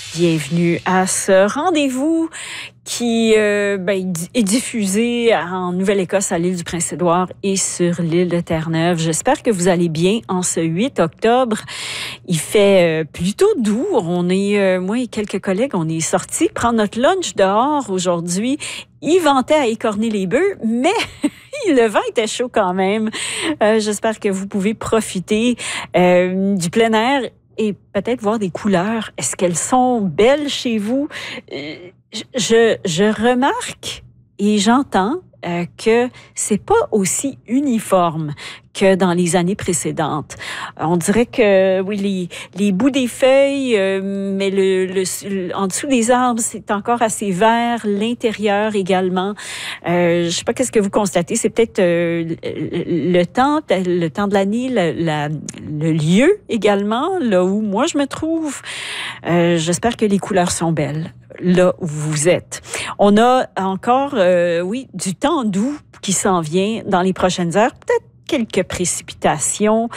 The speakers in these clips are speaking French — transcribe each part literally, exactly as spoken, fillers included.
Bienvenue à ce rendez-vous qui euh, ben, est diffusé en Nouvelle-Écosse, à l'île du Prince-Édouard et sur l'île de Terre-Neuve. J'espère que vous allez bien en ce huit octobre. Il fait euh, plutôt doux. On est, euh, moi et quelques collègues, on est sortis prendre notre lunch dehors aujourd'hui. Il ventait à écorner les bœufs, mais le vent était chaud quand même. Euh, j'espère que vous pouvez profiter euh, du plein air et peut-être voir des couleurs. Est-ce qu'elles sont belles chez vous? Je, je remarque et j'entends euh, que c'est pas aussi uniforme que dans les années précédentes. On dirait que, oui, les, les bouts des feuilles, euh, mais le, le, en dessous des arbres, c'est encore assez vert. L'intérieur également. Euh, je sais pas qu'est-ce que vous constatez. C'est peut-être euh, le temps, le temps de l'année, la, la, le lieu également, là où moi je me trouve. Euh, j'espère que les couleurs sont belles là où vous êtes. On a encore, euh, oui, du temps doux qui s'en vient dans les prochaines heures. Peut-être quelques précipitations,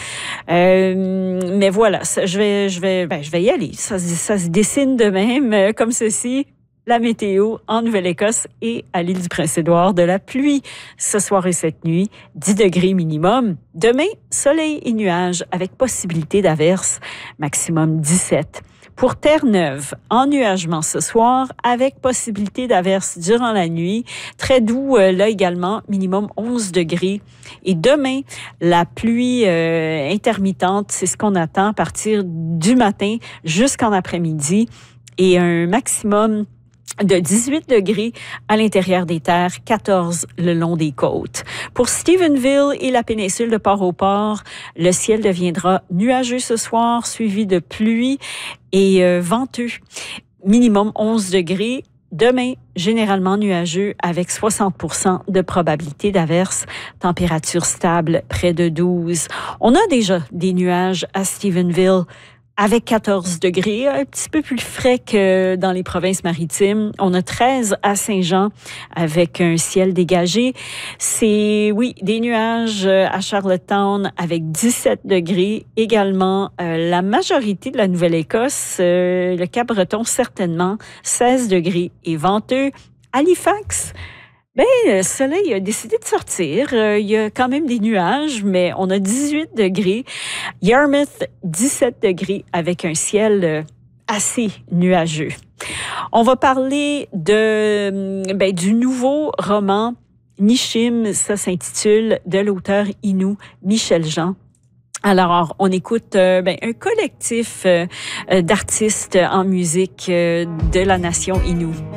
euh, mais voilà, ça, je vais, je vais, ben, je vais y aller. Ça, ça se dessine de même, euh, comme ceci. La météo en Nouvelle-Écosse et à l'île du Prince-Édouard, de la pluie ce soir et cette nuit, dix degrés minimum. Demain, soleil et nuages avec possibilité d'averse, maximum dix-sept. Pour Terre-Neuve, ennuagement ce soir avec possibilité d'averse durant la nuit. Très doux euh, là également, minimum onze degrés. Et demain, la pluie euh, intermittente, c'est ce qu'on attend à partir du matin jusqu'en après-midi. Et un maximum de dix-huit degrés à l'intérieur des terres, quatorze le long des côtes. Pour Stephenville et la péninsule de Port-au-Port, le ciel deviendra nuageux ce soir, suivi de pluie et euh, venteux. Minimum onze degrés. Demain, généralement nuageux avec soixante pour cent de probabilité d'averse. Température stable, près de douze. On a déjà des nuages à Stephenville, avec quatorze degrés, un petit peu plus frais que dans les provinces maritimes. On a treize à Saint-Jean avec un ciel dégagé. C'est, oui, des nuages à Charlottetown avec dix-sept degrés. Également, euh, la majorité de la Nouvelle-Écosse, euh, le Cap-Breton certainement, seize degrés et venteux. Halifax, ben, le soleil a décidé de sortir. Euh, il y a quand même des nuages, mais on a dix-huit degrés. Yarmouth, dix-sept degrés avec un ciel assez nuageux. On va parler de, ben, du nouveau roman Nishim, ça s'intitule, de l'auteur Innu Michel Jean. Alors, on écoute euh, ben, un collectif euh, d'artistes en musique euh, de la nation Innu.